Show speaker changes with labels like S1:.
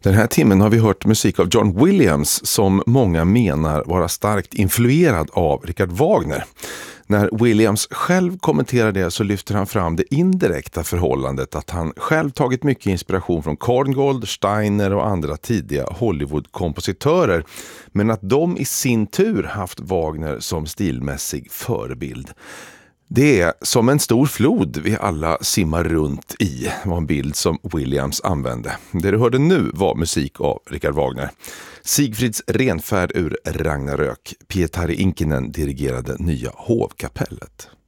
S1: Den här timmen har vi hört musik av John Williams som många menar vara starkt influerad av Richard Wagner. När Williams själv kommenterar det så lyfter han fram det indirekta förhållandet att han själv tagit mycket inspiration från Korngold, Steiner och andra tidiga Hollywood-kompositörer, men att de i sin tur haft Wagner som stilmässig förebild. Det är som en stor flod vi alla simmar runt i, var en bild som Williams använde. Det du hörde nu var musik av Richard Wagner. Sigfrids renfärd ur Ragnarök. Pietari Inkinen dirigerade Nya hovkapellet.